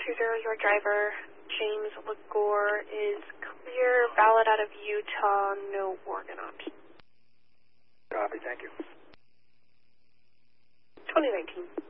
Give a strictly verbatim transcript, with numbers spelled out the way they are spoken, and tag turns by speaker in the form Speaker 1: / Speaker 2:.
Speaker 1: two zero, your driver, James Legore, is clear, valid out of Utah, no Oregon option.
Speaker 2: Copy, thank you.
Speaker 1: twenty nineteen.